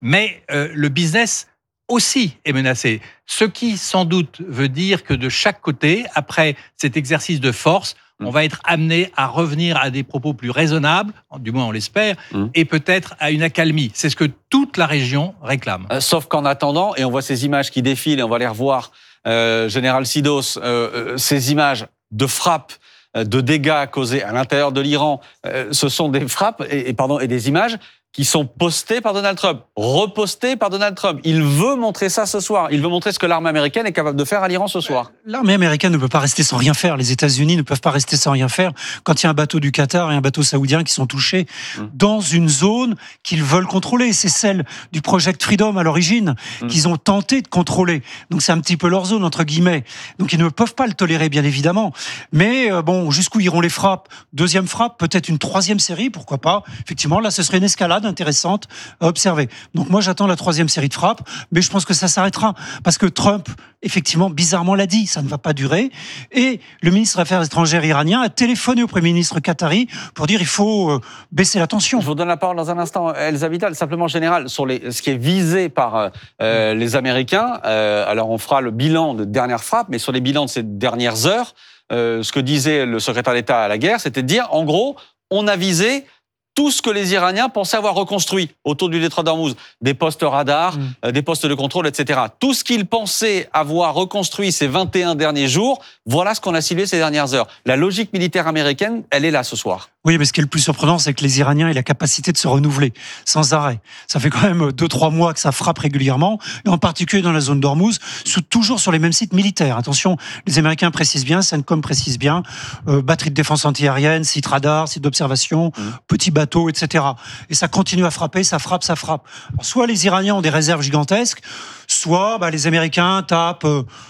mais le business aussi est menacé. Ce qui, sans doute, veut dire que de chaque côté, après cet exercice de force, on va être amené à revenir à des propos plus raisonnables, du moins on l'espère, et peut-être à une accalmie. C'est ce que toute la région réclame. Sauf qu'en attendant, et on voit ces images qui défilent, et on va les revoir, Général Sidos, ces images de frappes, de dégâts causés à l'intérieur de l'Iran, ce sont des frappes et des images qui sont postées par Donald Trump, repostées par Donald Trump. Il veut montrer ça ce soir. Il veut montrer ce que l'armée américaine est capable de faire à l'Iran ce soir. L'armée américaine ne peut pas rester sans rien faire. Les États-Unis ne peuvent pas rester sans rien faire quand il y a un bateau du Qatar et un bateau saoudien qui sont touchés dans une zone qu'ils veulent contrôler. C'est celle du Project Freedom à l'origine qu'ils ont tenté de contrôler. Donc c'est un petit peu leur zone, entre guillemets. Donc ils ne peuvent pas le tolérer, bien évidemment. Mais jusqu'où iront les frappes ? Deuxième frappe, peut-être une troisième série, pourquoi pas ? Effectivement, là, ce serait une escalade intéressante à observer. Donc moi, j'attends la troisième série de frappes, mais je pense que ça s'arrêtera. Parce que Trump, effectivement, bizarrement l'a dit, ça ne va pas durer. Et le ministre des Affaires étrangères iranien a téléphoné au Premier ministre qatari pour dire il faut baisser la tension. Je vous donne la parole dans un instant, Elsa Vital. Simplement, général, sur ce qui est visé par les Américains, alors on fera le bilan de dernière frappe, mais sur les bilans de ces dernières heures, ce que disait le secrétaire d'État à la guerre, c'était de dire, en gros, on a visé tout ce que les Iraniens pensaient avoir reconstruit autour du détroit d'Ormuz, des postes radars, des postes de contrôle, etc. Tout ce qu'ils pensaient avoir reconstruit ces 21 derniers jours, voilà ce qu'on a ciblé ces dernières heures. La logique militaire américaine, elle est là ce soir. Oui, mais ce qui est le plus surprenant, c'est que les Iraniens aient la capacité de se renouveler sans arrêt. Ça fait quand même 2-3 mois que ça frappe régulièrement, et en particulier dans la zone d'Ormuz, toujours sur les mêmes sites militaires. Attention, les Américains précisent bien, CENTCOM précise bien, batterie de défense antiaérienne, site radar, site d'observation, petits bateaux, etc. Et ça continue à frapper, ça frappe. Alors, soit les Iraniens ont des réserves gigantesques, soit les Américains tapent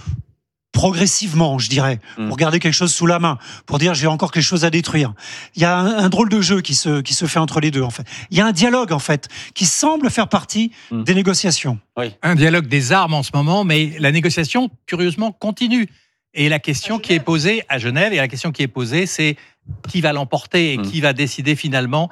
progressivement, je dirais, pour garder quelque chose sous la main, pour dire j'ai encore quelque chose à détruire. Il y a un drôle de jeu qui se fait entre les deux, en fait. Il y a un dialogue, en fait, qui semble faire partie des négociations. Oui. Un dialogue des armes en ce moment, mais la négociation, curieusement, continue. Et la question qui est posée à Genève, c'est qui va l'emporter et qui va décider finalement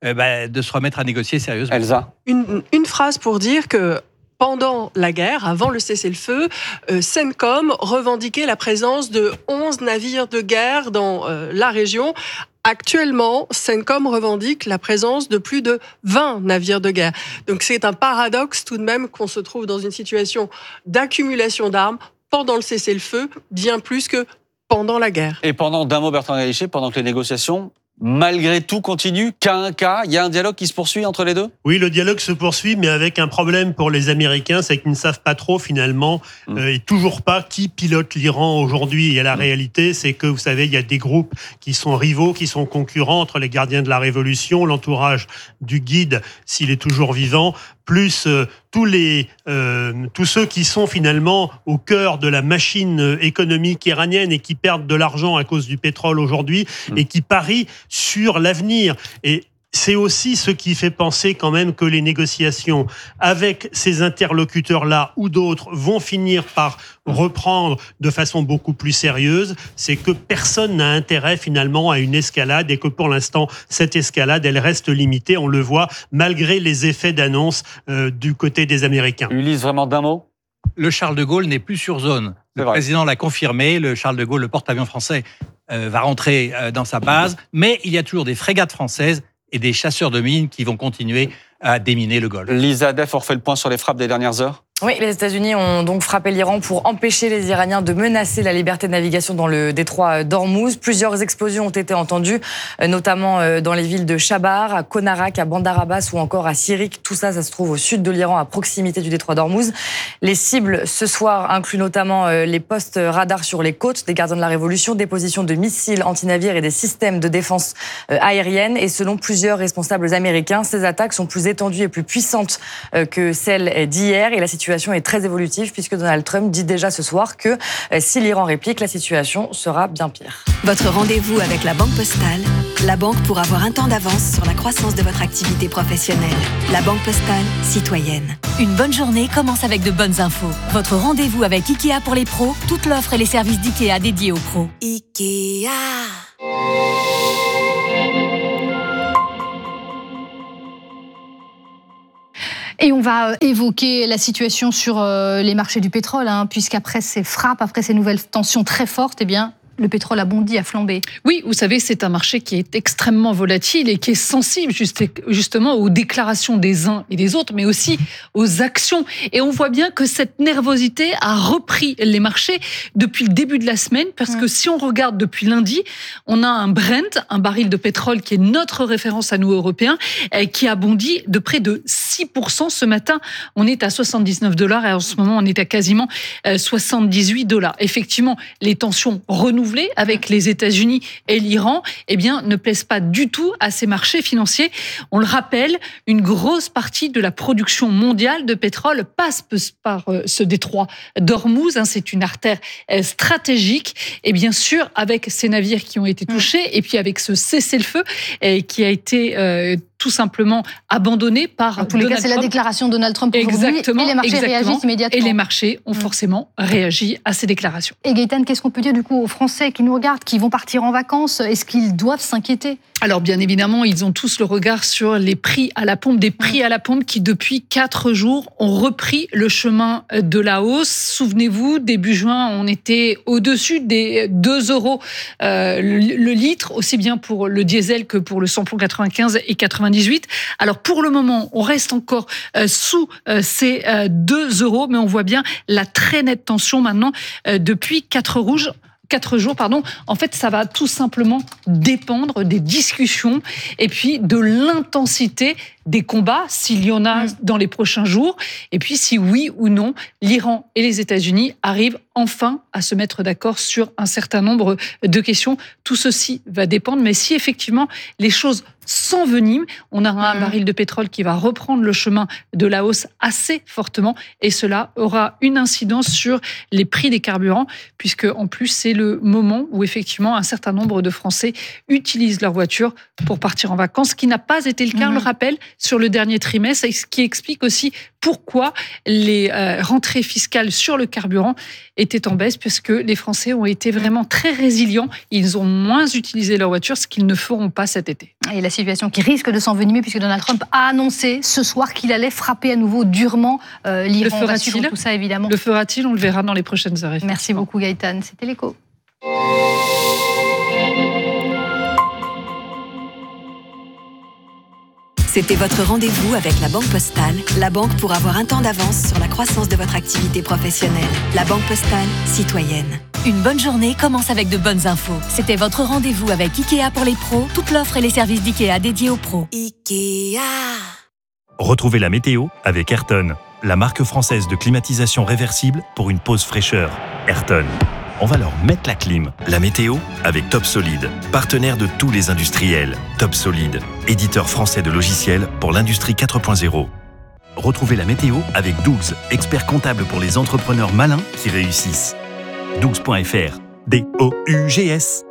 de se remettre à négocier sérieusement. Elsa. Une phrase pour dire que pendant la guerre, avant le cessez-le-feu, CENTCOM revendiquait la présence de 11 navires de guerre dans la région. Actuellement, CENTCOM revendique la présence de plus de 20 navires de guerre. Donc c'est un paradoxe tout de même qu'on se trouve dans une situation d'accumulation d'armes pendant le cessez-le-feu, bien plus que pendant la guerre. Et pendant Bertrand Gallichet, pendant que les négociations, malgré tout, continuent, cas un cas, il y a un dialogue qui se poursuit entre les deux ? Oui, le dialogue se poursuit, mais avec un problème pour les Américains, c'est qu'ils ne savent pas trop finalement, et toujours pas qui pilote l'Iran aujourd'hui. Et la réalité, c'est que, vous savez, il y a des groupes qui sont rivaux, qui sont concurrents entre les gardiens de la Révolution, l'entourage du guide, s'il est toujours vivant, plus tous ceux qui sont finalement au cœur de la machine économique iranienne et qui perdent de l'argent à cause du pétrole aujourd'hui et qui parient sur l'avenir. Et c'est aussi ce qui fait penser quand même que les négociations avec ces interlocuteurs-là ou d'autres vont finir par reprendre de façon beaucoup plus sérieuse. C'est que personne n'a intérêt finalement à une escalade et que pour l'instant, cette escalade, elle reste limitée. On le voit malgré les effets d'annonce du côté des Américains. Ulysse, vraiment d'un mot ? Le Charles de Gaulle n'est plus sur zone. Le président l'a confirmé. Le Charles de Gaulle, le porte-avions français, va rentrer dans sa base. Mais il y a toujours des frégates françaises et des chasseurs de mines qui vont continuer à déminer le Golfe. Lisa Def, on refait le point sur les frappes des dernières heures ? Oui, les États-Unis ont donc frappé l'Iran pour empêcher les Iraniens de menacer la liberté de navigation dans le détroit d'Ormuz. Plusieurs explosions ont été entendues, notamment dans les villes de Chabar, à Konarak, à Bandar Abbas ou encore à Sirik. Tout ça, ça se trouve au sud de l'Iran, à proximité du détroit d'Ormuz. Les cibles ce soir incluent notamment les postes radars sur les côtes des gardiens de la Révolution, des positions de missiles antinavires et des systèmes de défense aérienne. Et selon plusieurs responsables américains, ces attaques sont plus étendues et plus puissantes que celles d'hier. Et la situation est très évolutive puisque Donald Trump dit déjà ce soir que si l'Iran réplique, la situation sera bien pire. Votre rendez-vous avec la Banque Postale, la banque pour avoir un temps d'avance sur la croissance de votre activité professionnelle. La Banque Postale, citoyenne. Une bonne journée commence avec de bonnes infos. Votre rendez-vous avec Ikea pour les pros, toute l'offre et les services d'Ikea dédiés aux pros. Ikea. Et on va évoquer la situation sur les marchés du pétrole, puisqu'après ces frappes, après ces nouvelles tensions très fortes, eh bien, le pétrole a bondi, a flambé. Oui, vous savez, c'est un marché qui est extrêmement volatile et qui est sensible justement aux déclarations des uns et des autres, mais aussi aux actions. Et on voit bien que cette nervosité a repris les marchés depuis le début de la semaine, parce que si on regarde depuis lundi, on a un Brent, un baril de pétrole qui est notre référence à nous Européens, qui a bondi de près de 6%. Ce matin, on est à $79 et en ce moment, on est à quasiment $78. Effectivement, les tensions renouvelées avec les États-Unis et l'Iran, eh bien, ne plaisent pas du tout à ces marchés financiers. On le rappelle, une grosse partie de la production mondiale de pétrole passe par ce détroit d'Ormuz. C'est une artère stratégique. Et bien sûr, avec ces navires qui ont été touchés, et puis avec ce cessez-le-feu qui a été tout simplement abandonné par en tous les cas, c'est la déclaration de Donald Trump aujourd'hui. Exactement, et les marchés réagissent immédiatement. Et les marchés ont forcément réagi à ces déclarations. Et Gaëtane, qu'est-ce qu'on peut dire du coup aux Français qui nous regardent, qui vont partir en vacances? Est-ce qu'ils doivent s'inquiéter? Alors bien évidemment, ils ont tous le regard sur les prix à la pompe, des prix à la pompe qui depuis 4 jours ont repris le chemin de la hausse. Souvenez-vous, début juin, on était au-dessus des 2 € le litre, aussi bien pour le diesel que pour le samplon 95 et 98. Alors pour le moment, on reste encore sous ces 2 €, mais on voit bien la très nette tension maintenant depuis 4 jours. En fait, ça va tout simplement dépendre des discussions et puis de l'intensité des combats, s'il y en a dans les prochains jours, et puis si oui ou non, l'Iran et les États-Unis arrivent enfin à se mettre d'accord sur un certain nombre de questions. Tout ceci va dépendre, mais si effectivement les choses s'enveniment, on aura un baril de pétrole qui va reprendre le chemin de la hausse assez fortement, et cela aura une incidence sur les prix des carburants, puisque en plus c'est le moment où effectivement un certain nombre de Français utilisent leur voiture pour partir en vacances, ce qui n'a pas été le cas, on le rappelle, sur le dernier trimestre, et ce qui explique aussi pourquoi les rentrées fiscales sur le carburant étaient en baisse, puisque les Français ont été vraiment très résilients. Ils ont moins utilisé leur voiture, ce qu'ils ne feront pas cet été. Et la situation qui risque de s'envenimer, puisque Donald Trump a annoncé ce soir qu'il allait frapper à nouveau durement l'Iran. On va suivre tout ça, évidemment. Le fera-t-il? On le verra dans les prochaines heures. Merci beaucoup, Gaëtane. C'était l'Écho. C'était votre rendez-vous avec la Banque Postale, la banque pour avoir un temps d'avance sur la croissance de votre activité professionnelle. La Banque Postale, citoyenne. Une bonne journée commence avec de bonnes infos. C'était votre rendez-vous avec IKEA pour les pros, toute l'offre et les services d'IKEA dédiés aux pros. IKEA. Retrouvez la météo avec Ayrton, la marque française de climatisation réversible pour une pause fraîcheur. Ayrton. On va leur mettre la clim. La météo avec Top Solid, partenaire de tous les industriels. Top Solid, éditeur français de logiciels pour l'industrie 4.0. Retrouvez la météo avec Dougs, expert comptable pour les entrepreneurs malins qui réussissent. Dougs.fr, D-O-U-G-S.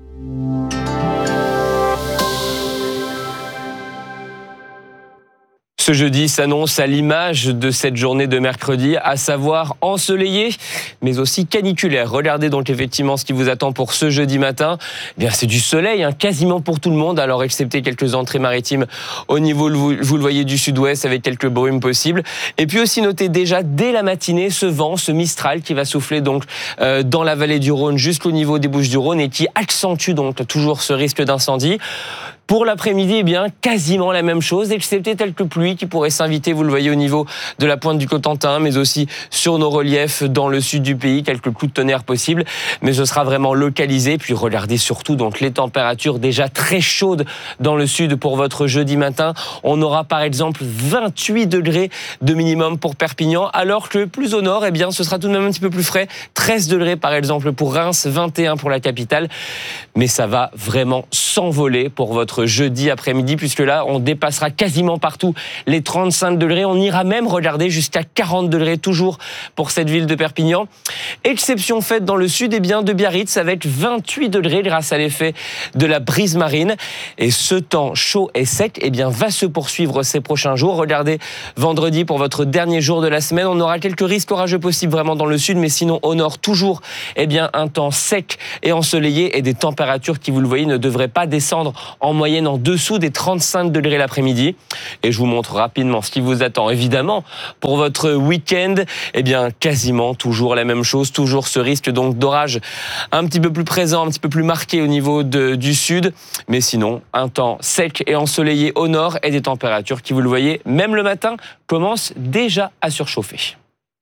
Ce jeudi s'annonce à l'image de cette journée de mercredi, à savoir ensoleillée, mais aussi caniculaire. Regardez donc effectivement ce qui vous attend pour ce jeudi matin. Eh bien, c'est du soleil, quasiment pour tout le monde, alors excepté quelques entrées maritimes au niveau, vous le voyez, du sud-ouest, avec quelques brumes possibles. Et puis aussi notez déjà dès la matinée ce vent, ce Mistral qui va souffler donc dans la vallée du Rhône jusqu'au niveau des Bouches-du-Rhône et qui accentue donc toujours ce risque d'incendie. Pour l'après-midi, eh bien, quasiment la même chose, excepté quelques pluies qui pourraient s'inviter, vous le voyez, au niveau de la pointe du Cotentin, mais aussi sur nos reliefs dans le sud du pays, quelques coups de tonnerre possibles, mais ce sera vraiment localisé. Puis regardez surtout donc les températures déjà très chaudes dans le sud pour votre jeudi matin. On aura par exemple 28 degrés de minimum pour Perpignan, alors que plus au nord, eh bien, ce sera tout de même un petit peu plus frais. 13 degrés par exemple pour Reims, 21 pour la capitale. Mais ça va vraiment s'envoler pour votre jeudi après-midi, puisque là, on dépassera quasiment partout les 35 degrés. On ira même, regardez, jusqu'à 40 degrés toujours pour cette ville de Perpignan. Exception faite dans le sud, eh bien, de Biarritz, avec 28 degrés grâce à l'effet de la brise marine. Et ce temps chaud et sec, eh bien, va se poursuivre ces prochains jours. Regardez, vendredi, pour votre dernier jour de la semaine, on aura quelques risques orageux possibles vraiment dans le sud, mais sinon, au nord, toujours, eh bien, un temps sec et ensoleillé et des températures qui, vous le voyez, ne devraient pas descendre en moyenne moyenne en dessous des 35 degrés l'après-midi. Et je vous montre rapidement ce qui vous attend. Évidemment, pour votre week-end, eh bien, quasiment toujours la même chose, toujours ce risque donc d'orage un petit peu plus présent, un petit peu plus marqué au niveau du sud. Mais sinon, un temps sec et ensoleillé au nord et des températures qui, vous le voyez, même le matin, commencent déjà à surchauffer.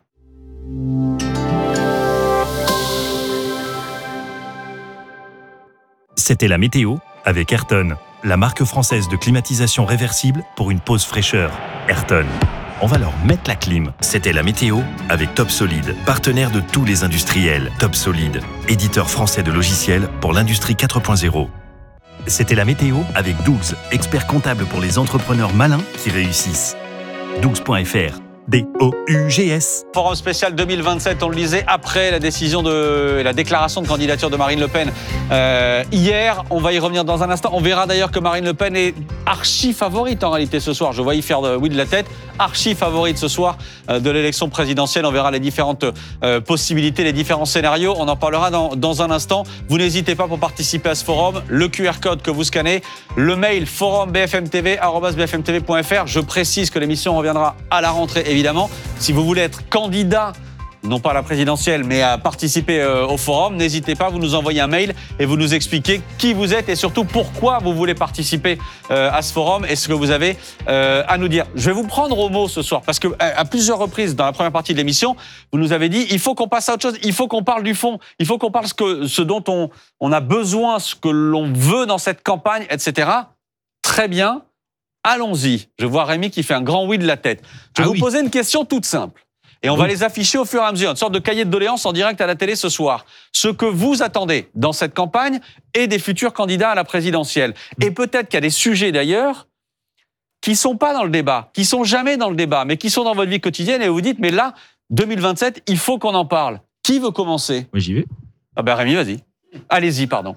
C'était la météo avec Ayrton, la marque française de climatisation réversible pour une pause fraîcheur. Ayrton, on va leur mettre la clim. C'était la météo avec Top Solid, partenaire de tous les industriels. Top Solid, éditeur français de logiciels pour l'industrie 4.0. C'était la météo avec Dougs, expert comptable pour les entrepreneurs malins qui réussissent. Dougs.fr. D-O-U-G-S. Forum spécial 2027, on le lisait après la décision de la déclaration de candidature de Marine Le Pen hier. On va y revenir dans un instant. On verra d'ailleurs que Marine Le Pen est archi favorite en réalité ce soir. Je vois y faire oui de la tête. Archi favorite ce soir de l'élection présidentielle. On verra les différentes possibilités, les différents scénarios. On en parlera dans un instant. Vous n'hésitez pas pour participer à ce forum. Le QR code que vous scannez, le mail forumbfmtv@bfmtv.fr. Je précise que l'émission reviendra à la rentrée évidemment. Si vous voulez être candidat, non pas à la présidentielle, mais à participer au forum, n'hésitez pas, vous nous envoyez un mail et vous nous expliquez qui vous êtes et surtout pourquoi vous voulez participer à ce forum et ce que vous avez à nous dire. Je vais vous prendre au mot ce soir parce que à plusieurs reprises dans la première partie de l'émission, vous nous avez dit il faut qu'on passe à autre chose, il faut qu'on parle du fond, il faut qu'on parle ce dont on a besoin, ce que l'on veut dans cette campagne, etc. Très bien. Allons-y. Je vois Rémi qui fait un grand oui de la tête. Je vais vous poser une question toute simple. Et on va les afficher au fur et à mesure. Une sorte de cahier de doléances en direct à la télé ce soir. Ce que vous attendez dans cette campagne et des futurs candidats à la présidentielle. Et peut-être qu'il y a des sujets d'ailleurs qui ne sont pas dans le débat, qui ne sont jamais dans le débat, mais qui sont dans votre vie quotidienne et vous dites, mais là, 2027, il faut qu'on en parle. Qui veut commencer ? Moi, j'y vais. Ah ben Rémi, vas-y. Allez-y, pardon.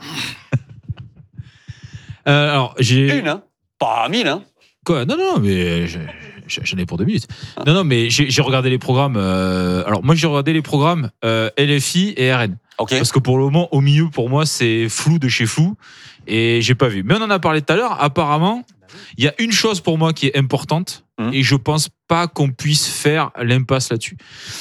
Alors, j'ai... Une, hein ? Pas 1000, hein ? Quoi ? Non, mais j'en ai pour 2 minutes. Non, mais j'ai regardé les programmes. Alors, moi, j'ai regardé les programmes LFI et RN. Okay. Parce que pour le moment, au milieu, pour moi, c'est flou de chez flou. Et j'ai pas vu. Mais on en a parlé tout à l'heure. Apparemment, il y a une chose pour moi qui est importante. Et je pense pas qu'on puisse faire l'impasse là-dessus.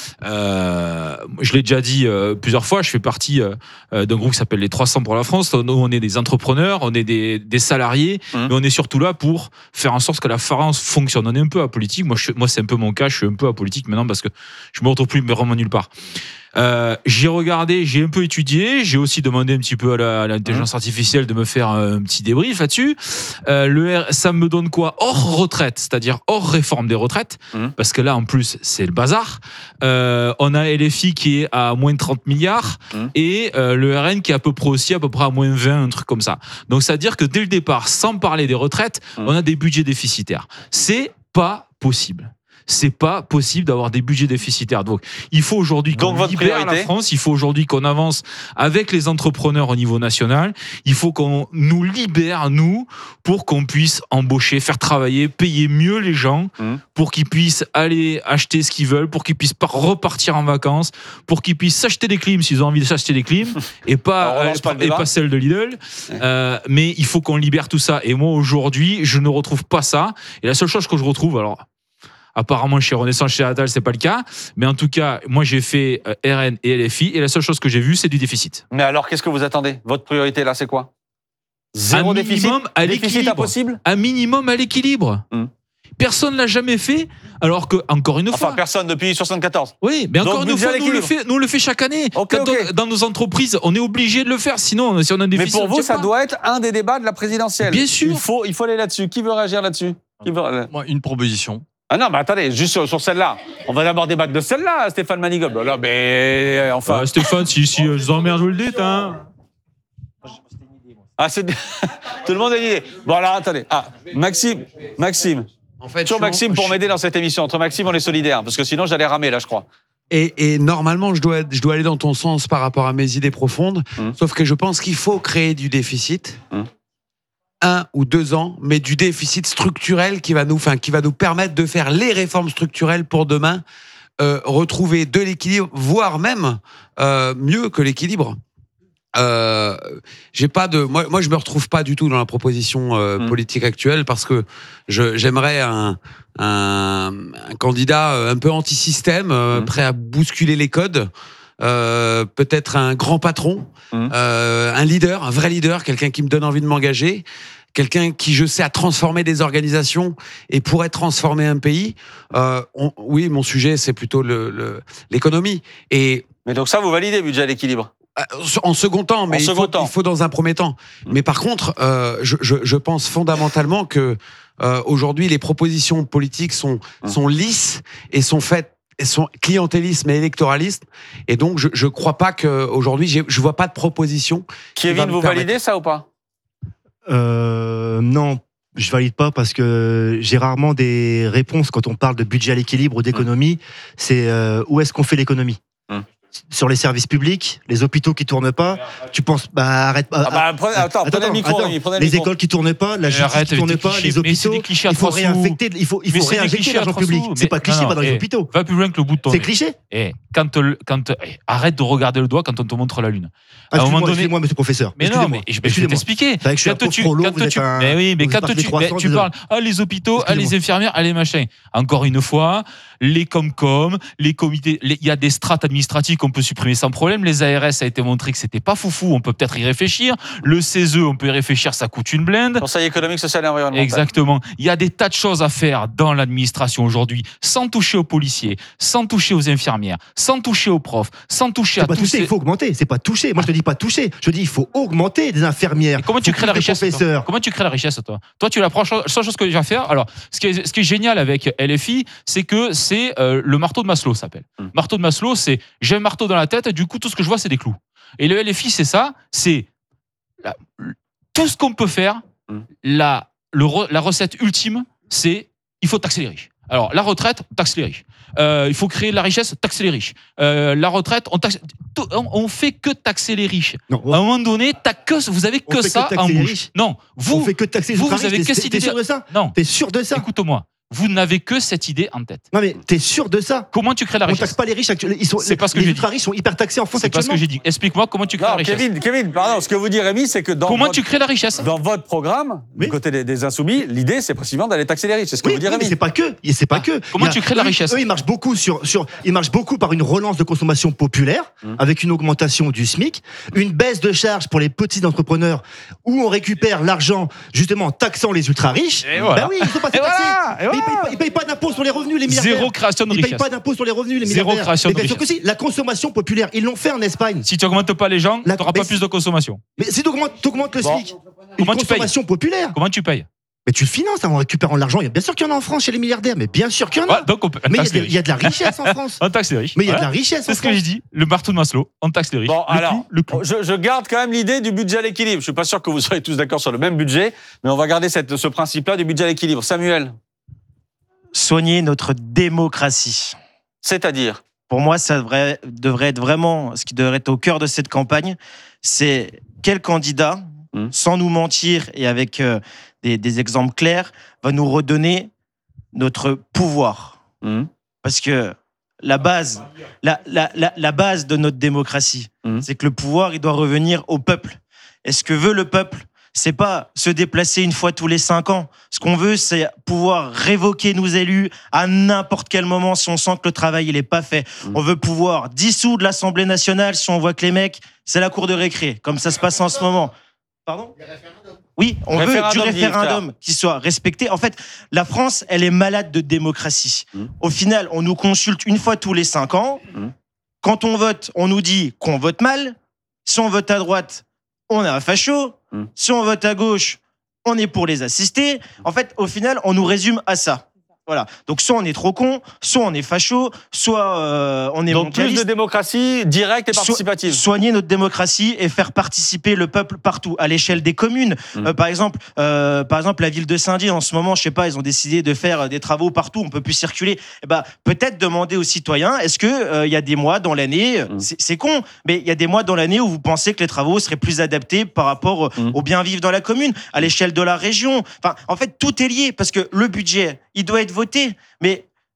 Je l'ai déjà dit plusieurs fois, je fais partie d'un groupe qui s'appelle les 300 pour la France. Nous, on est des entrepreneurs, on est des salariés, mais on est surtout là pour faire en sorte que la France fonctionne. On est un peu apolitique. Moi, c'est un peu mon cas. Je suis un peu apolitique maintenant parce que je me retrouve plus vraiment nulle part. J'ai regardé, j'ai un peu étudié, j'ai aussi demandé un petit peu à l'intelligence artificielle de me faire un petit débrief là-dessus. Ça me donne quoi ? Hors retraite, c'est-à-dire hors réforme des retraites, parce que là en plus c'est le bazar. On a LFI qui est à moins de 30 milliards et le RN qui est à peu près à moins 20, un truc comme ça. Donc c'est-à-dire que dès le départ, sans parler des retraites, on a des budgets déficitaires. C'est pas possible. C'est pas possible d'avoir des budgets déficitaires. Donc, il faut aujourd'hui qu'on libère la France. Il faut aujourd'hui qu'on avance avec les entrepreneurs au niveau national. Il faut qu'on nous libère, nous, pour qu'on puisse embaucher, faire travailler, payer mieux les gens, pour qu'ils puissent aller acheter ce qu'ils veulent, pour qu'ils puissent repartir en vacances, pour qu'ils puissent s'acheter des clims s'ils ont envie de s'acheter des clims, et pas celles de Lidl. Mais il faut qu'on libère tout ça. Et moi, aujourd'hui, je ne retrouve pas ça. Et la seule chose que je retrouve, alors, apparemment, chez Renaissance, chez Attal, c'est pas le cas. Mais en tout cas, moi, j'ai fait RN et LFI. Et la seule chose que j'ai vue, c'est du déficit. Mais alors, qu'est-ce que vous attendez ? Votre priorité, là, c'est quoi ? Zéro déficit ? À déficit impossible ? Un minimum à l'équilibre. Personne ne l'a jamais fait, alors que, encore une fois... Enfin, personne depuis 1974. Oui, mais encore une fois, nous, on le fait chaque année. Dans nos entreprises, on est obligé de le faire, sinon, si on a un déficit... Mais pour vous, ça doit être un des débats de la présidentielle. Bien sûr. Il faut aller là-dessus. Qui veut réagir là-dessus ? Moi, une proposition. Ah non, mais attendez, juste sur celle-là. On va d'abord débattre de celle-là, Stéphane Manigold. Là, mais enfin... Stéphane, si je vous emmerde, je vous le dites, hein. Ah, c'est... Tout le monde a une idée. Bon, alors, attendez. Ah, Maxime. En fait, toujours Maxime pour m'aider dans cette émission. Entre Maxime, on est solidaires. Parce que sinon, j'allais ramer, là, je crois. Et normalement, je dois aller dans ton sens par rapport à mes idées profondes. Sauf que je pense qu'il faut créer du déficit. 1 ou 2 ans, mais du déficit structurel qui va nous permettre de faire les réformes structurelles pour demain, retrouver de l'équilibre, voire même mieux que l'équilibre. j'ai pas de moi je me retrouve pas du tout dans la proposition politique actuelle parce que j'aimerais un candidat un peu anti-système, prêt à bousculer les codes, peut-être un grand patron, un leader, un vrai leader, quelqu'un qui me donne envie de m'engager, quelqu'un qui, je sais, a transformé des organisations et pourrait transformer un pays. Oui, mon sujet, c'est plutôt l'économie. Mais donc ça, vous validez le budget à l'équilibre? En second temps, mais il faut dans un premier temps. Mais par contre, je pense fondamentalement que aujourd'hui, les propositions politiques sont lisses et sont faites, sont clientélisme et électoralisme. Et donc, je crois pas qu'aujourd'hui, je vois pas de proposition. Kevin, vous validez ça ou pas? Non, je valide pas parce que j'ai rarement des réponses quand on parle de budget à l'équilibre ou d'économie. C'est où est-ce qu'on fait l'économie? Sur les services publics, les hôpitaux qui tournent pas, tu penses arrête pas. Prenez le micro. Les écoles qui tournent pas, la justice qui tourne pas, les hôpitaux, il faut réinjecter l'argent public. C'est pas cliché dans les hôpitaux. Va plus loin que le bout de ton nez. C'est cliché. Arrête de regarder le doigt quand on te montre la lune. Excusez-moi, monsieur le professeur. Mais non, mais je vais t'expliquer. C'est vrai que je suis un peu trop long, vous êtes un... Mais oui, mais quand tu parles, les hôpitaux, les infirmières, les machins. Encore une fois, les Comcom, les comités, il y a des strates administratives qu'on peut supprimer sans problème. Les ARS, ça a été montré que c'était pas foufou, on peut peut-être y réfléchir. Le CESE, on peut y réfléchir, ça coûte une blinde. Conseil économique, social et environnemental. Exactement. Il y a des tas de choses à faire dans l'administration aujourd'hui, sans toucher aux policiers, sans toucher aux infirmières, sans toucher aux profs, sans toucher à tous ces... Il faut augmenter, c'est pas toucher. Moi, je te dis pas toucher. Je dis il faut augmenter des infirmières. Et comment tu crées la richesse, toi ? Comment tu crées la richesse, toi ? Toi, tu l'approches. La seule chose que j'ai à faire. Alors, ce qui est génial avec LFI, c'est que c'est le marteau de Maslow, ça s'appelle. Marteau de Maslow, c'est j'ai un marteau dans la tête, du coup, tout ce que je vois, c'est des clous. Et le LFI, c'est ça, c'est tout ce qu'on peut faire. La recette ultime, c'est il faut taxer les riches. Alors, la retraite, on taxe les riches. Il faut créer de la richesse, taxer les riches. La retraite, on fait que taxer les riches. Non, à un moment donné, vous avez que ça en bouche. Non, on fait que taxer les riches. Vous avez que cette idée. T'es sûr de ça ? Non. T'es sûr de ça ? Écoute-moi. Vous n'avez que cette idée en tête. Non mais t'es sûr de ça ? Comment tu crées la richesse ? On taxe pas les riches actuellement. Les ultra riches sont hyper taxés en France actuellement. C'est pas ce que j'ai dit. Explique-moi comment tu crées la richesse. Kevin, pardon. Ce que vous dit Rémi, c'est que tu crées la richesse ? Dans votre programme, du côté des Insoumis, l'idée c'est précisément d'aller taxer les riches. C'est ce que vous dit Rémi. Mais c'est pas que. C'est pas que. Comment tu crées la richesse ? Eux, ils marchent beaucoup par une relance de consommation populaire, avec une augmentation du SMIC, une baisse de charges pour les petits entrepreneurs, où on récupère l'argent justement en taxant les ultra riches. Ben oui, ils sont pas taxés. Ils payent pas d'impôts sur les revenus, les milliardaires. Zéro création de richesse. Ils payent pas d'impôts sur les revenus, les milliardaires. Zéro création de richesse. Bien sûr que si. La consommation populaire, ils l'ont fait en Espagne. Si tu augmentes pas les gens, tu n'auras pas plus de consommation. Mais si tu augmentes le SMIC, comment tu payes ? Consommation populaire. Comment tu payes ? Mais tu le finances en récupérant l'argent. Bien sûr qu'il y en a en France chez les milliardaires, mais bien sûr qu'il y en a. Mais il y a de la richesse en France. On taxe les riches. Mais il y a de la richesse en France. C'est ce que j'ai dit. Le marteau de Maslow, on taxe les riches. Bon, alors, je garde quand même l'idée du budget à l'équilibre. Je suis pas sûr que vous soyez tous d'accord sur le même budget, mais on va garder ce principe-là du budget à l'équilibre. Samuel ? Soigner notre démocratie. C'est-à-dire ? Pour moi, ça devrait être vraiment ce qui devrait être au cœur de cette campagne. C'est quel candidat, sans nous mentir et avec des exemples clairs, va nous redonner notre pouvoir. Parce que la base de notre démocratie, c'est que le pouvoir, il doit revenir au peuple. Et ce que veut le peuple, c'est pas se déplacer une fois tous les 5 ans. Ce qu'on veut, c'est pouvoir révoquer nos élus à n'importe quel moment si on sent que le travail il est pas fait. On veut pouvoir dissoudre l'Assemblée nationale si on voit que les mecs, c'est la cour de récré, comme ça se passe en ce moment. Pardon ? Oui, on veut du référendum qui soit respecté. En fait, la France, elle est malade de démocratie. Au final, on nous consulte une fois tous les 5 ans. Quand on vote, on nous dit qu'on vote mal. Si on vote à droite, on est un facho. Si on vote à gauche, on est pour les assister. En fait, au final, on nous résume à ça. Voilà. Donc, soit on est trop con, soit on est facho, soit on est donc mondialiste. Plus de démocratie directe et participative. Soigner notre démocratie et faire participer le peuple partout, à l'échelle des communes. Par exemple, la ville de Saint-Dié, en ce moment, je sais pas, ils ont décidé de faire des travaux partout, on peut plus circuler. Peut-être demander aux citoyens, est-ce que il y a des mois dans l'année, c'est con, mais il y a des mois dans l'année où vous pensez que les travaux seraient plus adaptés par rapport au bien vivre dans la commune, à l'échelle de la région. Enfin, en fait, tout est lié parce que le budget, il doit être voté, mais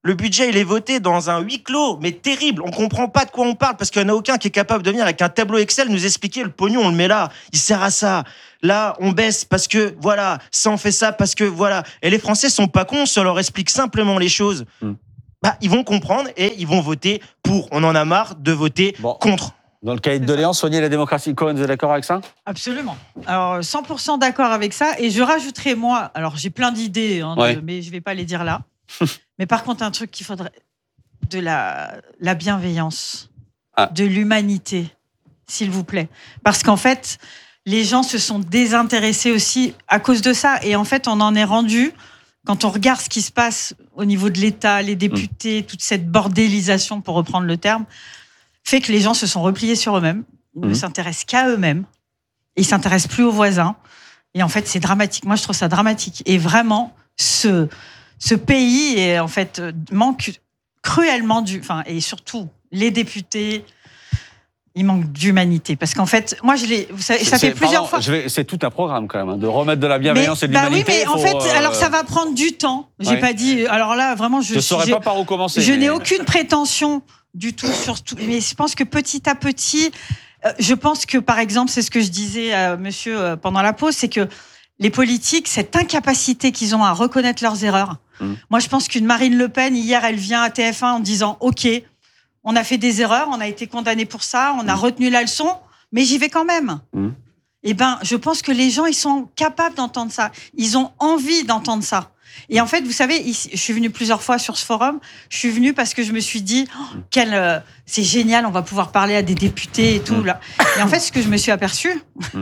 Le budget, il est voté dans un huis clos, mais terrible. On comprend pas de quoi on parle parce qu'il n'y en a aucun qui est capable de venir avec un tableau Excel nous expliquer le pognon, on le met là. Il sert à ça. Là, on baisse parce que voilà. Ça, on fait ça parce que voilà. Et les Français sont pas cons. Si on leur explique simplement les choses, ils vont comprendre et ils vont voter pour. On en a marre de voter contre. Dans le cahier de doléances, soigner la démocratie. Cohen, vous êtes d'accord avec ça ? Absolument. Alors, 100% d'accord avec ça. Et je rajouterai, moi, alors j'ai plein d'idées, mais je ne vais pas les dire là. Mais par contre, un truc qu'il faudrait, de la bienveillance, de l'humanité, s'il vous plaît. Parce qu'en fait, les gens se sont désintéressés aussi à cause de ça. Et en fait, on en est rendu, quand on regarde ce qui se passe au niveau de l'État, les députés, toute cette bordélisation, pour reprendre le terme, fait que les gens se sont repliés sur eux-mêmes. Ils ne s'intéressent qu'à eux-mêmes. Ils ne s'intéressent plus aux voisins. Et en fait, c'est dramatique. Moi, je trouve ça dramatique. Et vraiment, ce pays est, en fait, manque cruellement et surtout les députés, ils manquent d'humanité. Parce qu'en fait, moi, vous savez, ça fait plusieurs fois. C'est tout un programme quand même, de remettre de la bienveillance et de l'humanité. Oui, mais en fait, alors ça va prendre du temps. J'ai pas dit. Alors là, vraiment, je ne saurais pas par où commencer. Je n'ai aucune prétention du tout sur tout. Mais je pense que petit à petit, je pense que, par exemple, c'est ce que je disais à monsieur pendant la pause, c'est que les politiques, cette incapacité qu'ils ont à reconnaître leurs erreurs. Moi, je pense qu'une Marine Le Pen, hier, elle vient à TF1 en disant « Ok, on a fait des erreurs, on a été condamné pour ça, on a retenu la leçon, mais j'y vais quand même. » Eh ben, je pense que les gens, ils sont capables d'entendre ça. Ils ont envie d'entendre ça. Et en fait, vous savez, je suis venue plusieurs fois sur ce forum. Je suis venue parce que je me suis dit c'est génial, on va pouvoir parler à des députés et tout. Là. Et en fait, ce que je me suis aperçue,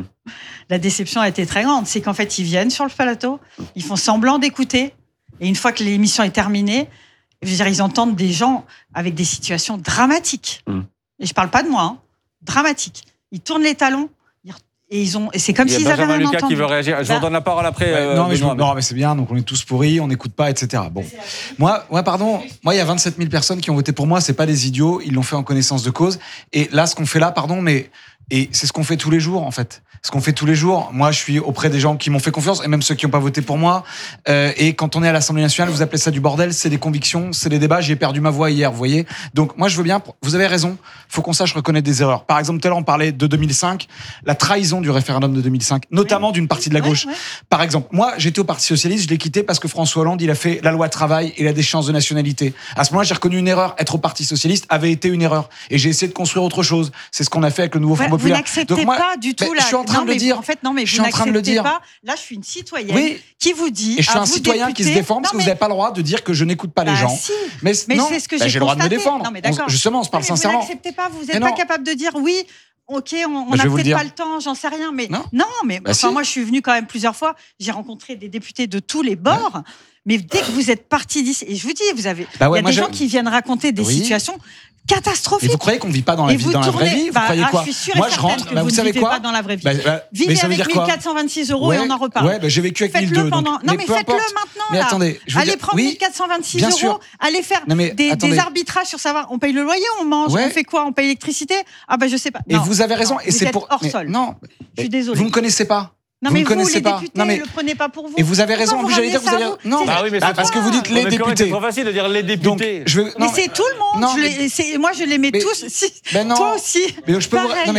la déception a été très grande, c'est qu'en fait, ils viennent sur le plateau, ils font semblant d'écouter, et une fois que l'émission est terminée, je veux dire, ils entendent des gens avec des situations dramatiques. Et je parle pas de moi, dramatiques. Ils tournent les talons. Et c'est comme s'ils avaient rien entendu. Lucas qui veut réagir. Je vous donne la parole après. Non, mais c'est bien. Donc on est tous pourris, on n'écoute pas, etc. Bon, moi, il y a 27 000 personnes qui ont voté pour moi. C'est pas des idiots. Ils l'ont fait en connaissance de cause. Et là, ce qu'on fait là, et c'est ce qu'on fait tous les jours, en fait. Ce qu'on fait tous les jours. Moi, je suis auprès des gens qui m'ont fait confiance, et même ceux qui n'ont pas voté pour moi. Et quand on est à l'Assemblée nationale, vous appelez ça du bordel, c'est des convictions, c'est des débats. J'ai perdu ma voix hier, vous voyez. Donc, moi, je veux bien. Vous avez raison. Faut qu'on sache reconnaître des erreurs. Par exemple, tout à l'heure, on parlait de 2005, la trahison du référendum de 2005, notamment d'une partie de la gauche. Par exemple, moi, j'étais au Parti socialiste, je l'ai quitté parce que François Hollande, il a fait la loi travail et la déchéance de nationalité. À ce moment-là, j'ai reconnu une erreur. Être au Parti socialiste avait été une erreur, et j'ai essayé de construire autre chose. C'est ce qu'on a fait avec le nouveau Front populaire. Vous n'acceptez pas du tout je suis en train de le dire. En fait, non, mais vous n'acceptez pas. Là, je suis une citoyenne qui vous dit. Et je suis un citoyen qui se défend parce que vous n'avez pas le droit de dire que je n'écoute pas les gens. Si. Mais non, c'est ce que j'ai le droit de me défendre. Non, mais d'accord. Justement, on se parle sincèrement. Vous n'acceptez pas. Vous n'êtes pas capable de dire oui. Ok, on n'a peut-être pas le temps, j'en sais rien, mais non, mais moi je suis venue quand même plusieurs fois. J'ai rencontré des députés de tous les bords, mais dès que vous êtes partis d'ici, et je vous dis, il y a des gens qui viennent raconter des situations catastrophique. Et vous croyez qu'on ne vit pas dans la vraie vie? Vous croyez quoi? Je suis sûre moi, et je rentre. que vous ne vivez pas dans la vraie vie. Vivez avec 1426 € et on en reparle. J'ai vécu avec 1002. Non, mais faites-le maintenant. Mais attendez, allez prendre 1426 €. Allez faire des arbitrages sur savoir. On paye le loyer, on mange, on fait quoi? On paye l'électricité? Ah ben je sais pas. Et vous avez raison. Et c'est pour. Hors sol. Non. Je suis désolée. Vous ne connaissez pas. Non, mais vous, les députés, ne le prenez pas pour vous. Et vous avez raison, en plus, j'allais dire que vous avez. Non, parce que vous dites les députés. C'est trop facile de dire les députés. Mais c'est tout le monde. Moi, je les mets tous. Toi aussi. Mais je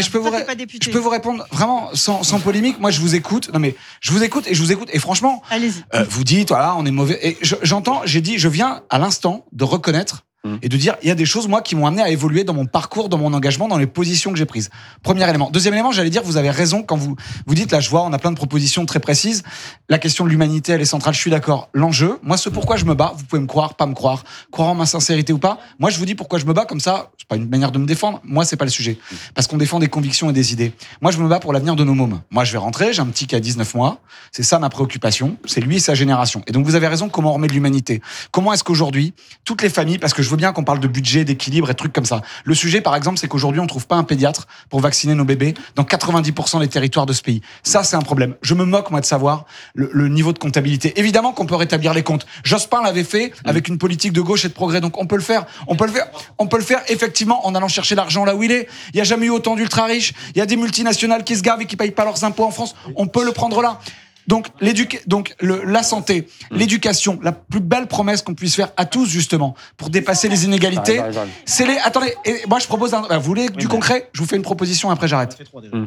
peux vous répondre vraiment sans polémique. Moi, je vous écoute. Non, mais je vous écoute. Et franchement, vous dites, voilà, on est mauvais. Et j'entends, je viens à l'instant de reconnaître et de dire, il y a des choses, moi, qui m'ont amené à évoluer dans mon parcours, dans mon engagement, dans les positions que j'ai prises. Premier élément. Deuxième élément, j'allais dire, vous avez raison quand vous dites, là, je vois, on a plein de propositions très précises. La question de l'humanité, elle est centrale, je suis d'accord. L'enjeu, moi, ce pourquoi je me bats, vous pouvez me croire, pas me croire, croire en ma sincérité ou pas. Moi, je vous dis pourquoi je me bats, comme ça, c'est pas une manière de me défendre. Moi, c'est pas le sujet. Parce qu'on défend des convictions et des idées. Moi, je me bats pour l'avenir de nos mômes. Moi, je vais rentrer, j'ai un petit qui a 19 mois. C'est ça ma préoccupation. C'est lui et sa génération. Et donc, vous avez raison, comment on remet de l'humanité? Comment est-ce qu'aujourd'hui, toutes les familles, parce que je veux bien qu'on parle de budget, d'équilibre et trucs comme ça. Le sujet, par exemple, c'est qu'aujourd'hui, on trouve pas un pédiatre pour vacciner nos bébés dans 90% des territoires de ce pays. Ça, c'est un problème. Je me moque, moi, de savoir le niveau de comptabilité. Évidemment qu'on peut rétablir les comptes. Jospin l'avait fait avec une politique de gauche et de progrès. Donc, on peut le faire. On peut le faire, effectivement, en allant chercher l'argent là où il est. Il n'y a jamais eu autant d'ultra riches. Il y a des multinationales qui se gavent et qui payent pas leurs impôts en France. On peut le prendre là. Donc, la santé, l'éducation, la plus belle promesse qu'on puisse faire à tous, justement, pour dépasser les inégalités, c'est les... Attendez, moi je propose vous voulez du concret ? Je vous fais une proposition, après j'arrête.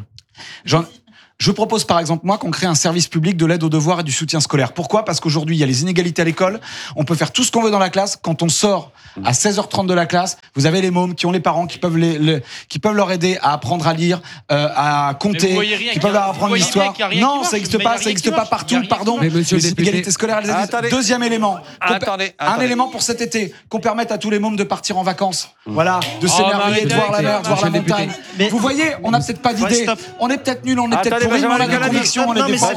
Je propose par exemple, moi, qu'on crée un service public de l'aide aux devoirs et du soutien scolaire. Pourquoi ? Parce qu'aujourd'hui, il y a les inégalités à l'école. On peut faire tout ce qu'on veut dans la classe. Quand on sort à 16h30 de la classe, vous avez les mômes qui ont les parents qui peuvent leur aider à apprendre à lire, à compter, qui peuvent leur apprendre l'histoire. Non, ça n'existe pas partout, pardon. Mais monsieur les inégalités scolaires, elles existent. Deuxième élément. Un élément pour cet été, qu'on permette à tous les mômes de partir en vacances. Voilà, de s'émerveiller, de voir la mer, de voir la montagne. Vous voyez, on n'a peut-être pas d'idée. On est peut-être nul, on est peut-être pourri, mais on a des convictions, on est des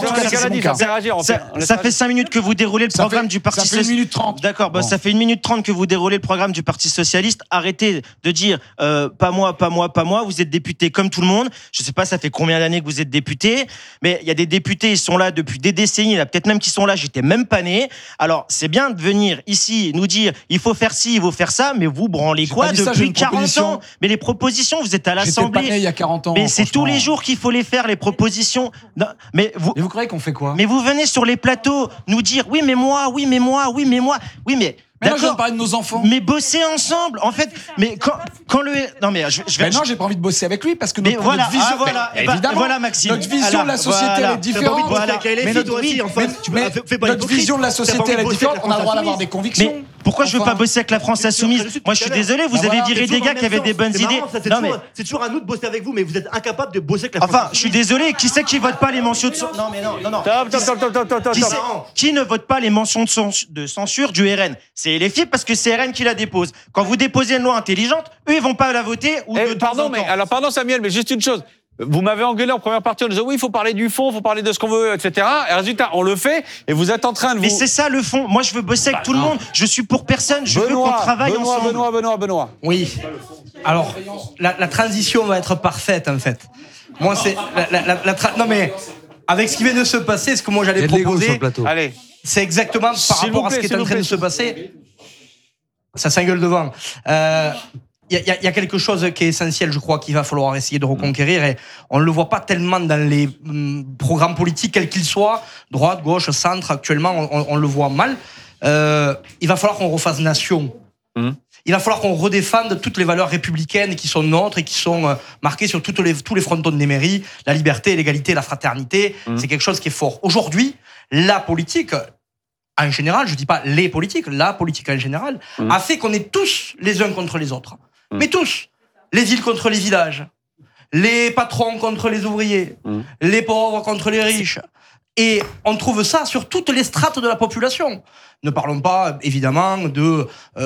Ça fait 5 minutes que vous déroulez le programme du Parti Socialiste. Ça fait 1 minute 30. D'accord, ça fait 1 minute 30 que vous déroulez le programme du Parti Socialiste. Arrêtez de dire pas moi, pas moi, pas moi. Vous êtes député comme tout le monde. Je sais pas, ça fait combien d'années que vous êtes député, mais il y a des députés, ils sont là depuis des décennies. Il y en a peut-être même qui sont là, j'étais même pas né. Alors, c'est bien de venir ici nous dire il faut faire ci, il faut faire ça, mais vous branlez quoi depuis 40 ans? Mais les propositions, vous êtes à l'Assemblée. J'étais pas né il y a 40 ans. Mais c'est tous les jours qu'il faut les faire, les propositions. Non, mais vous croyez qu'on fait quoi? Mais vous venez sur les plateaux nous dire oui mais moi, oui mais moi, oui mais moi, oui mais... Mais non, je viens de parler de nos enfants. Mais bosser ensemble, en fait. Mais quand le... Non mais je vais... non, j'ai pas envie de bosser avec lui parce que notre vision... évidemment, voilà Maxime. Notre vision de la société, elle est différente. Mais notre vision de la société, elle est différente. On a le droit d'avoir des convictions. Mais pourquoi je veux pas bosser avec la France Insoumise? Moi, je suis désolé, vous avez viré des gars qui avaient des bonnes idées. Non mais c'est toujours à nous de bosser avec vous, mais vous êtes incapable de bosser avec la France. Enfin, je suis désolé. Qui c'est qui vote pas les mentions de censure? Non mais non. Qui ne vote pas les mentions de censure du RN? C'est LFI parce que c'est RN qui la dépose. Quand vous déposez une loi intelligente, eux ils vont pas la voter ou Pardon Samuel, mais juste une chose. Vous m'avez engueulé en première partie en disant oui, il faut parler du fond, il faut parler de ce qu'on veut, etc. Et résultat, on le fait et vous êtes en train de vous... Mais c'est ça le fond. Moi, je veux bosser avec tout le monde. Je suis pour personne. Je veux qu'on travaille ensemble. Benoît. Oui. Alors, la transition va être parfaite, en fait. Moi, c'est... Non, mais avec ce qui vient de se passer, ce que moi j'allais proposer... Allez. C'est exactement par rapport à ce qui est en train de se passer. Ça s'engueule devant. Il y a quelque chose qui est essentiel, je crois, qu'il va falloir essayer de reconquérir. Et on ne le voit pas tellement dans les programmes politiques, quels qu'ils soient, droite, gauche, centre. Actuellement, on le voit mal. Il va falloir qu'on refasse nation. Il va falloir qu'on redéfende toutes les valeurs républicaines qui sont nôtres et qui sont marquées sur tous les frontons des mairies. La liberté, l'égalité, la fraternité, c'est quelque chose qui est fort. Aujourd'hui, la politique, en général, je dis pas les politiques, la politique en général, a fait qu'on est tous les uns contre les autres. Mais tous. Les villes contre les villages, les patrons contre les ouvriers, les pauvres contre les riches. Et on trouve ça sur toutes les strates de la population. Ne parlons pas, évidemment, de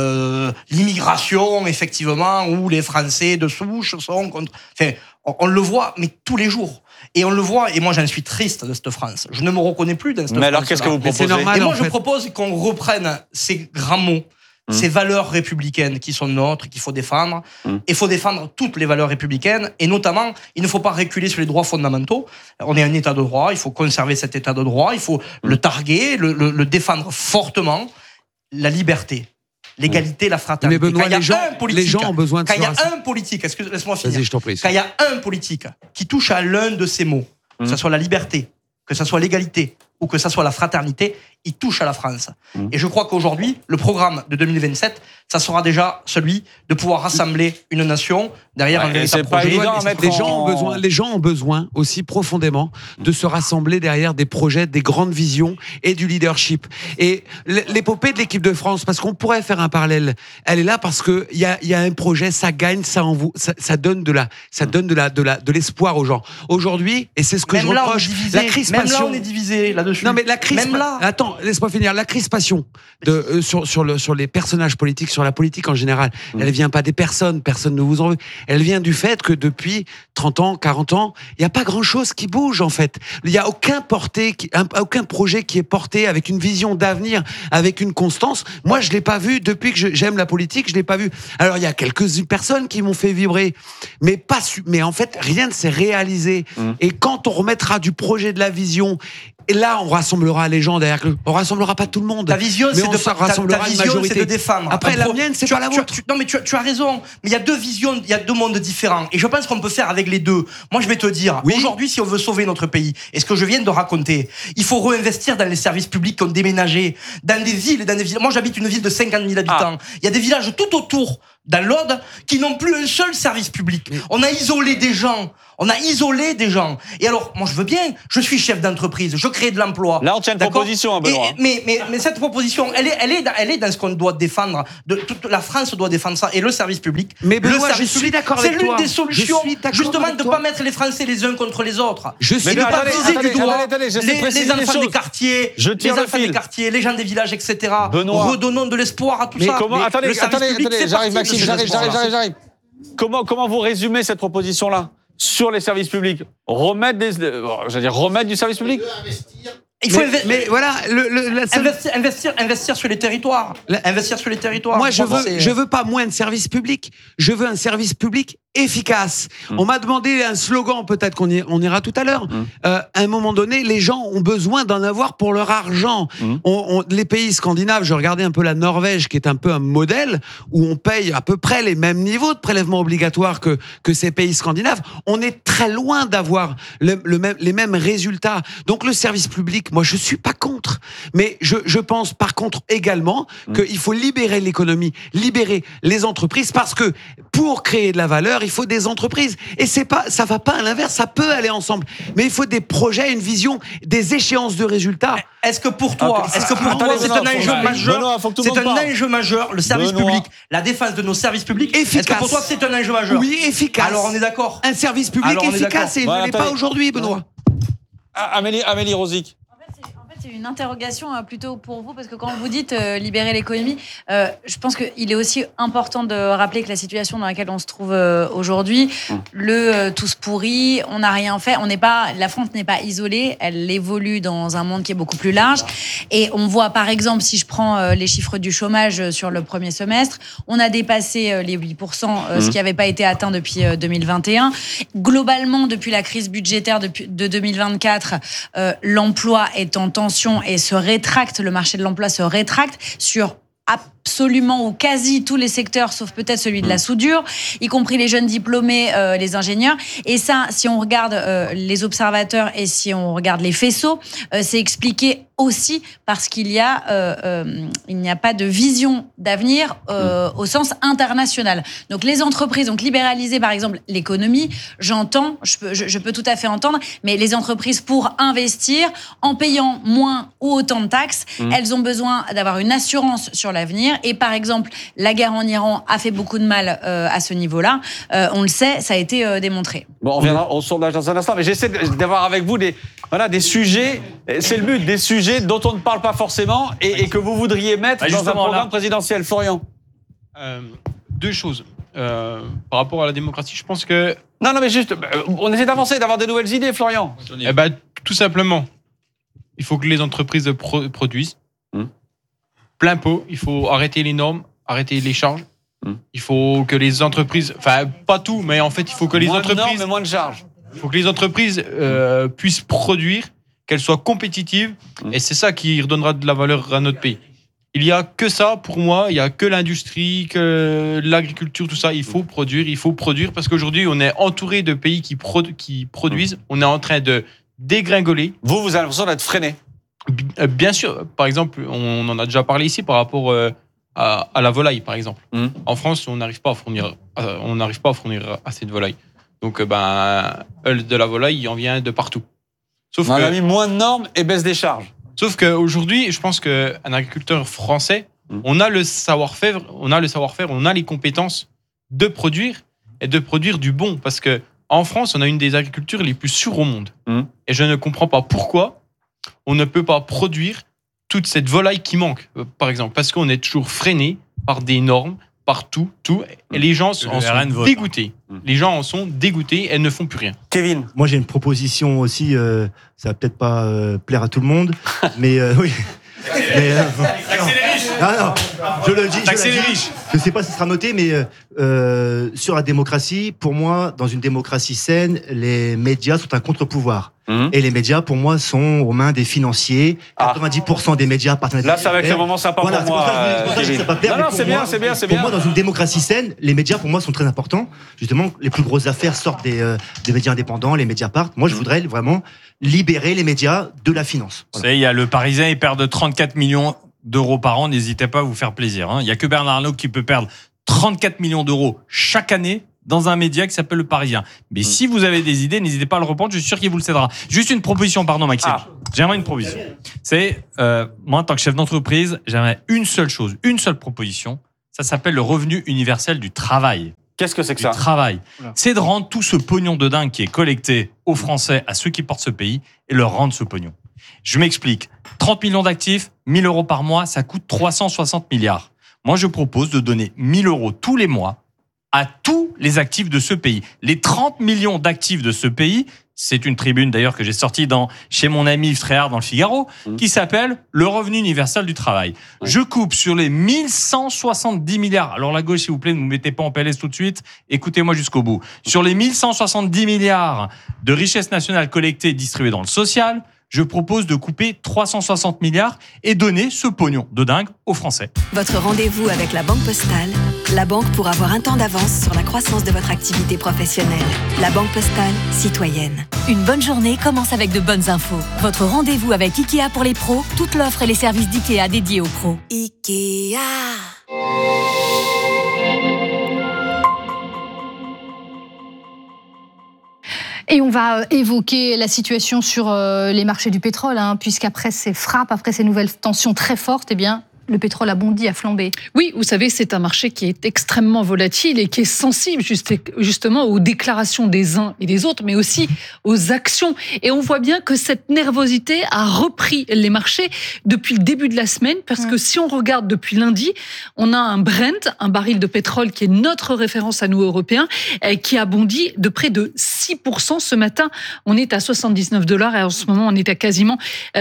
l'immigration, effectivement, où les Français de souche sont contre... Enfin, on le voit, mais tous les jours. Et on le voit, et moi j'en suis triste de cette France. Je ne me reconnais plus dans cette France. Mais alors qu'est-ce que vous proposez? Et moi je propose qu'on reprenne ces grands mots, ces valeurs républicaines qui sont nôtres, qu'il faut défendre. Il faut défendre toutes les valeurs républicaines, et notamment, il ne faut pas reculer sur les droits fondamentaux. On est un état de droit, il faut conserver cet état de droit, il faut le targuer, le défendre fortement. La liberté, l'égalité, la fraternité. Mais Benoît, les gens ont besoin de quand il y a un politique, laisse-moi finir. Vas-y, je t'en prie. Quand il y a un politique qui touche à l'un de ces mots, que ce soit la liberté, que ce soit l'égalité ou que ce soit la fraternité, il touche à la France. Et je crois qu'aujourd'hui, le programme de 2027, ça sera déjà celui de pouvoir rassembler une nation derrière un véritable projet. Les gens ont besoin aussi profondément de se rassembler derrière des projets, des grandes visions et du leadership. Et l'épopée de l'équipe de France, parce qu'on pourrait faire un parallèle, elle est là parce que il y a un projet, ça gagne, ça donne de l'espoir aux gens. Aujourd'hui, et c'est ce que je reproche, la crispation. Même là, on est divisé là-dessus. Non, mais la crispation. Attends, laisse-moi finir. La crispation sur les personnages politiques, sur la politique en général, elle vient pas des personnes ne vous en veut. Elle vient du fait que depuis 30 ans, 40 ans, il n'y a pas grand-chose qui bouge, en fait. Il n'y a aucun projet qui est porté avec une vision d'avenir, avec une constance. Moi, je l'ai pas vu depuis que j'aime la politique, je l'ai pas vu. Alors, il y a quelques personnes qui m'ont fait vibrer, mais en fait, rien ne s'est réalisé. Et quand on remettra du projet, de la vision, Et là, on rassemblera les gens derrière. On rassemblera pas tout le monde. Ta vision, mais c'est de défendre. Après, la mienne, c'est pas la vôtre. Non, mais tu as raison. Mais il y a deux visions, il y a deux mondes différents. Et je pense qu'on peut faire avec les deux. Moi, je vais te dire, aujourd'hui, si on veut sauver notre pays, et ce que je viens de raconter, il faut réinvestir dans les services publics qui ont déménagé, dans des villes et dans des villages. Moi, j'habite une ville de 50 000 habitants. Il y a des villages tout autour, dans l'Aude, qui n'ont plus un seul service public. On a isolé des gens. Et alors, moi, je veux bien, je suis chef d'entreprise, je crée de l'emploi. Là, on tient une proposition, Benoît. Mais cette proposition, elle est dans ce qu'on doit défendre. Toute la France doit défendre ça. Et le service public. Mais Benoît, je suis d'accord avec toi. C'est l'une des solutions, justement, de ne pas mettre les Français les uns contre les autres. Je suis de ne pas viser du doigt les enfants des quartiers, les gens des villages, etc. Benoît. Redonnons de l'espoir à tout ça. Attendez, j'arrive, Maxime, j'arrive. Comment vous résumez cette proposition-là sur les services publics? Remettre du service public? Il faut investir sur les territoires. Investir sur les territoires. Moi, je veux pas moins de services publics. Je veux un service public efficace. On m'a demandé un slogan, peut-être qu'on ira tout à l'heure. À un moment donné, les gens ont besoin d'en avoir pour leur argent. Les pays scandinaves, je regardais un peu la Norvège, qui est un peu un modèle, où on paye à peu près les mêmes niveaux de prélèvements obligatoires que ces pays scandinaves. On est très loin d'avoir les mêmes résultats. Donc le service public, moi, je suis pas contre. Mais je pense, par contre, également qu'il faut libérer l'économie, libérer les entreprises, parce que pour créer de la valeur, il faut des entreprises. Et ça va pas à l'inverse, ça peut aller ensemble. Mais il faut des projets, une vision, des échéances de résultats. Est-ce que pour toi, c'est un enjeu majeur? C'est un enjeu majeur, le service public, la défense de nos services publics. Efficace. Est-ce que pour toi, c'est un enjeu majeur? Oui, efficace. Alors on est d'accord. Un service public efficace, et il ne l'est pas aujourd'hui, Benoît. Amélie Rosic. C'est une interrogation plutôt pour vous, parce que quand vous dites libérer l'économie, je pense qu'il est aussi important de rappeler que la situation dans laquelle on se trouve aujourd'hui, tous pourris, on n'a rien fait, la France n'est pas isolée, elle évolue dans un monde qui est beaucoup plus large. Et on voit par exemple, si je prends les chiffres du chômage sur le premier semestre, on a dépassé les 8%, ce qui n'avait pas été atteint depuis 2021. Globalement, depuis la crise budgétaire de 2024, l'emploi est en tension et le marché de l'emploi se rétracte sur absolument ou quasi tous les secteurs, sauf peut-être celui de la soudure, y compris les jeunes diplômés, les ingénieurs. Et ça, si on regarde les observateurs et si on regarde les faisceaux, c'est expliqué aussi parce qu'il n'y a pas de vision d'avenir au sens international. Donc les entreprises, libéraliser par exemple l'économie, j'entends, je peux tout à fait entendre, mais les entreprises pour investir, en payant moins ou autant de taxes, elles ont besoin d'avoir une assurance sur l'avenir. Et par exemple, la guerre en Iran a fait beaucoup de mal à ce niveau-là. On le sait, ça a été démontré. Bon, on reviendra au sondage dans un instant, mais j'essaie d'avoir avec vous des sujets, c'est le but, des sujets dont on ne parle pas forcément et que vous voudriez mettre dans un programme présidentiel. Florian. Deux choses. Par rapport à la démocratie, je pense que... Non, mais juste, on essaie d'avancer, d'avoir des nouvelles idées, Florian. Tout simplement, il faut que les entreprises produisent. Plein pot, il faut arrêter les normes, arrêter les charges. Il faut que les entreprises... Enfin, pas tout, mais en fait, il faut que les entreprises... Moins de normes, mais moins de charges. Il faut que les entreprises puissent produire, qu'elles soient compétitives, et c'est ça qui redonnera de la valeur à notre pays. Il n'y a que ça, pour moi, il n'y a que l'industrie, que l'agriculture, tout ça. Il faut produire, parce qu'aujourd'hui, on est entouré de pays qui produisent. On est en train de dégringoler. Vous avez l'impression d'être freiné? Bien sûr. Par exemple, on en a déjà parlé ici par rapport à la volaille, par exemple. En France, on n'arrive pas à fournir assez de volaille. Donc, de la volaille, il en vient de partout. On a mis moins de normes et baisse des charges. Sauf qu'aujourd'hui, je pense qu'un agriculteur français, on a le savoir-faire, on a les compétences de produire et de produire du bon. Parce que en France, on a une des agricultures les plus sûres au monde. Et je ne comprends pas pourquoi on ne peut pas produire toute cette volaille qui manque, par exemple. Parce qu'on est toujours freiné par des normes, partout, tout. Et les gens en sont dégoûtés. Les gens en sont dégoûtés et ne font plus rien. Kevin. Moi, j'ai une proposition aussi. Ça va peut-être pas plaire à tout le monde, mais oui. Non, je le dis. Je ne sais pas si ce sera noté, mais sur la démocratie, pour moi, dans une démocratie saine, les médias sont un contre-pouvoir. Et les médias, pour moi, sont aux mains des financiers. 90% des médias appartiennent. Là, ça va être le moment sympa pour moi. C'est pour ça que je ne sais pas perdre. Non, c'est bien, c'est bien, c'est bien. Pour moi, dans une démocratie saine, les médias, pour moi, sont très importants. Justement, les plus grosses affaires sortent des médias indépendants, les médias partent. Moi, je voudrais vraiment libérer les médias de la finance. Vous savez, il y a le Parisien, il perd de 34 millions d'euros par an. N'hésitez pas à vous faire plaisir. Il n'y a que Bernard Arnault qui peut perdre 34 millions d'euros chaque année dans un média qui s'appelle Le Parisien. Mais si vous avez des idées, n'hésitez pas à le reprendre, je suis sûr qu'il vous le cédera. Juste une proposition, pardon Maxime. J'aimerais une proposition. C'est, moi en tant que chef d'entreprise, j'aimerais une seule chose, une seule proposition. Ça s'appelle le revenu universel du travail. Qu'est-ce que c'est que ça ? Travail. C'est de rendre tout ce pognon de dingue qui est collecté aux Français, à ceux qui portent ce pays, et leur rendre ce pognon. Je m'explique. 30 millions d'actifs, 1 000 euros par mois, ça coûte 360 milliards. Moi, je propose de donner 1 000 euros tous les mois à tous les actifs de ce pays. Les 30 millions d'actifs de ce pays, c'est une tribune d'ailleurs que j'ai sortie chez mon ami Yves Tréhard dans le Figaro, qui s'appelle le revenu universel du travail. Je coupe sur les 1170 milliards. Alors la gauche, s'il vous plaît, ne vous mettez pas en PLS tout de suite. Écoutez-moi jusqu'au bout. Sur les 1170 milliards de richesses nationales collectées et distribuées dans le social, je propose de couper 360 milliards et donner ce pognon de dingue aux Français. Votre rendez-vous avec la Banque Postale, la banque pour avoir un temps d'avance sur la croissance de votre activité professionnelle. La Banque Postale, citoyenne. Une bonne journée commence avec de bonnes infos. Votre rendez-vous avec IKEA pour les pros, toute l'offre et les services d'IKEA dédiés aux pros. IKEA. Et on va évoquer la situation sur les marchés du pétrole, puisqu'après ces frappes, après ces nouvelles tensions très fortes, eh bien, le pétrole a bondi, a flambé. Oui, vous savez, c'est un marché qui est extrêmement volatile et qui est sensible justement aux déclarations des uns et des autres, mais aussi aux actions. Et on voit bien que cette nervosité a repris les marchés depuis le début de la semaine, parce que si on regarde depuis lundi, on a un Brent, un baril de pétrole qui est notre référence à nous Européens, qui a bondi de près de 6% ce matin. On est à $79 et en ce moment, on est à quasiment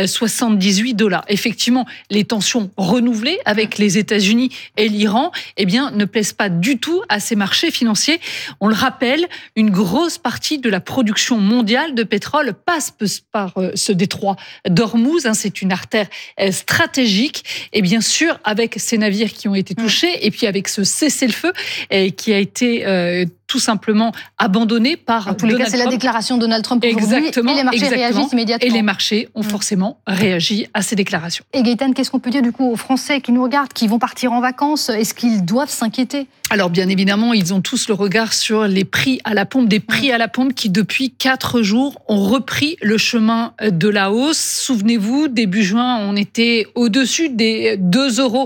$78. Effectivement, les tensions renouvelées avec les États-Unis et l'Iran, eh bien, ne plaisent pas du tout à ces marchés financiers. On le rappelle, une grosse partie de la production mondiale de pétrole passe par ce détroit d'Ormuz. C'est une artère stratégique. Et bien sûr, avec ces navires qui ont été touchés, et puis avec ce cessez-le-feu qui a été tout simplement abandonné par en tous les cas, c'est la déclaration de Donald Trump aujourd'hui. Exactement. Et les marchés réagissent immédiatement. Et les marchés ont forcément réagi à ces déclarations. Et Gaëtan, qu'est-ce qu'on peut dire du coup aux Français qui nous regardent, qui vont partir en vacances ? Est-ce qu'ils doivent s'inquiéter ? Alors bien évidemment, ils ont tous le regard sur les prix à la pompe, des prix à la pompe qui depuis 4 jours ont repris le chemin de la hausse. Souvenez-vous, début juin, on était au-dessus des 2 euros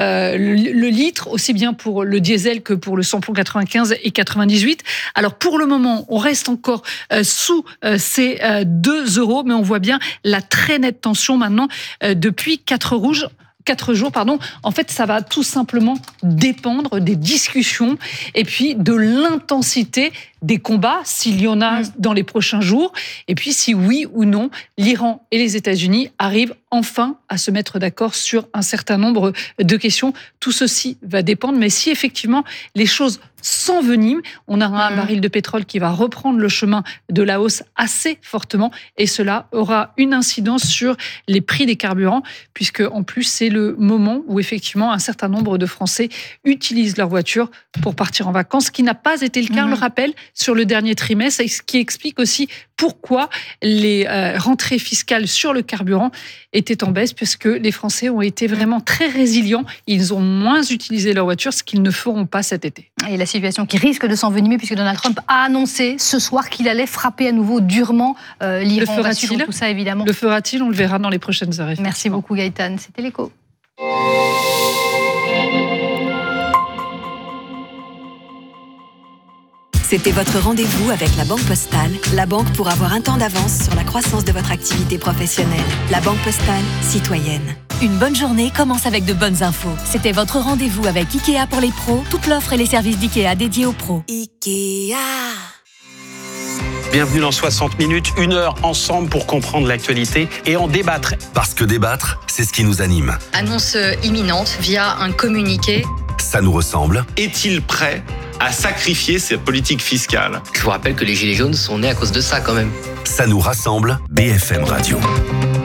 le litre, aussi bien pour le diesel que pour le samplon 95 et 98. Alors pour le moment, on reste encore sous ces 2 euros, mais on voit bien la très nette tension maintenant depuis 4 jours, en fait, ça va tout simplement dépendre des discussions et puis de l'intensité des combats, s'il y en a dans les prochains jours, et puis si oui ou non, l'Iran et les États-Unis arrivent enfin à se mettre d'accord sur un certain nombre de questions. Tout ceci va dépendre, mais si effectivement les choses s'enveniment, on aura un baril de pétrole qui va reprendre le chemin de la hausse assez fortement, et cela aura une incidence sur les prix des carburants, puisque en plus c'est le moment où effectivement un certain nombre de Français utilisent leur voiture pour partir en vacances, ce qui n'a pas été le cas, on le rappelle, sur le dernier trimestre, ce qui explique aussi pourquoi les rentrées fiscales sur le carburant étaient en baisse, puisque les Français ont été vraiment très résilients. Ils ont moins utilisé leur voiture, ce qu'ils ne feront pas cet été. Et la situation qui risque de s'envenimer, puisque Donald Trump a annoncé ce soir qu'il allait frapper à nouveau durement l'Iran. Le fera-t-il ? Tout ça, évidemment. Le fera-t-il ? On le verra dans les prochaines heures. Merci beaucoup, Gaëtan. C'était l'Écho. C'était votre rendez-vous avec la Banque Postale, la banque pour avoir un temps d'avance sur la croissance de votre activité professionnelle. La Banque Postale, citoyenne. Une bonne journée commence avec de bonnes infos. C'était votre rendez-vous avec IKEA pour les pros, toute l'offre et les services d'IKEA dédiés aux pros. IKEA. Bienvenue dans 60 minutes, 1 heure ensemble pour comprendre l'actualité et en débattre. Parce que débattre, c'est ce qui nous anime. Annonce imminente via un communiqué. Ça nous ressemble. Est-il prêt à sacrifier sa politique fiscale. Je vous rappelle que les Gilets jaunes sont nés à cause de ça quand même. Ça nous rassemble, BFM Radio.